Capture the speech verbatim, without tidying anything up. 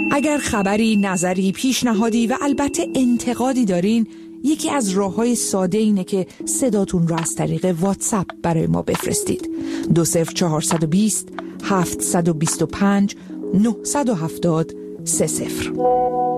اگر خبری، نظری، پیشنهادی و البته انتقادی دارین، یکی از راه‌های ساده اینه که صداتون رو از طریق واتساپ برای ما بفرستید. دو صفر چهارصد و بیست هفتصد و بیست و پنج نهصد و هفتاد سه صفر.